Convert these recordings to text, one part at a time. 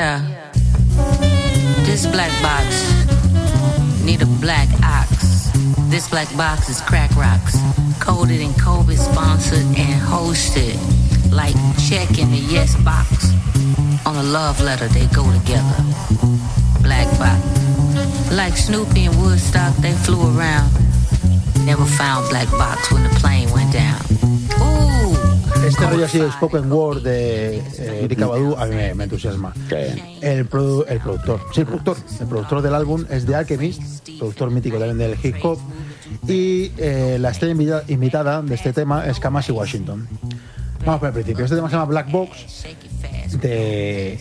Yeah. This black box need a black ox. This black box is Crack Rocks, coded and COVID sponsored and hosted. Like check in the yes box. On a love letter, they go together. Black box. Like Snoopy and Woodstock, they flew around. Never found black box when the plane went down. Ooh. Este rollo así de spoken word de Erykah Badu a mí me entusiasma. El productor del álbum es The Alchemist, productor mítico también del hip hop, y la estrella invitada de este tema es Kamasi Washington. Vamos por el principio. Este tema se llama Black Box, de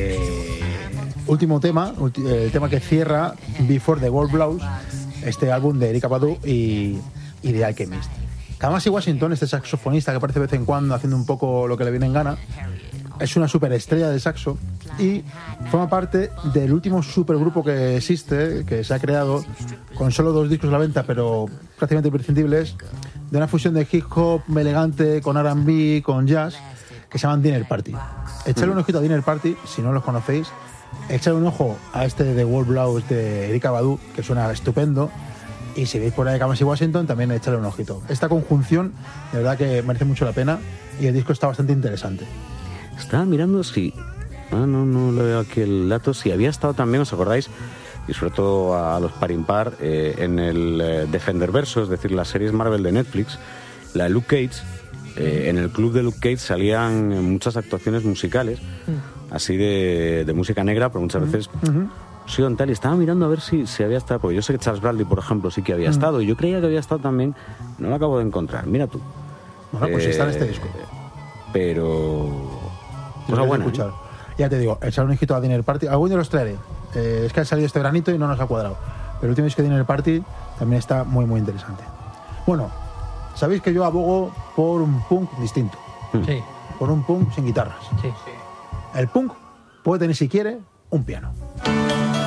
último tema, el tema que cierra Before the World Blows, este álbum de Erykah Badu y The Alchemist. Kamasi Washington, este saxofonista que aparece de vez en cuando haciendo un poco lo que le viene en gana, es una superestrella de saxo y forma parte del último supergrupo que existe, que se ha creado con solo 2 discos a la venta, pero prácticamente imprescindibles, de una fusión de hip hop elegante con R&B, con jazz, que se llaman Dinner Party. Echadle un ojito a Dinner Party, si no los conocéis. Echadle un ojo a este de World Blows de Erykah Badu, que suena estupendo. Y si veis por ahí Kamasi Washington, también echadle un ojito. Esta conjunción, de verdad que merece mucho la pena y el disco está bastante interesante. Estaba mirando si... No le veo aquí el dato. Si había estado también, ¿os acordáis? Y sobre todo a los par impar, en el Defenderverso, es decir, las series Marvel de Netflix, la de Luke Cage. En el club de Luke Cage salían muchas actuaciones musicales, así de música negra, pero muchas veces... Tal, y estaba mirando a ver si había estado, porque yo sé que Charles Bradley, por ejemplo, sí que había estado, y yo creía que había estado también, no lo acabo de encontrar, mira tú. Bueno, pues está en este disco. Pero... cosa buena. Escuchar. Ya te digo, echar un ojito a Dinner Party, algún día los traeré. Es que ha salido este veranito y no nos ha cuadrado. Pero el último disco de Dinner Party también está muy, muy interesante. Bueno, sabéis que yo abogo por un punk distinto. Sí. Por un punk sin guitarras. Sí. El punk puede tener, si quiere, un piano.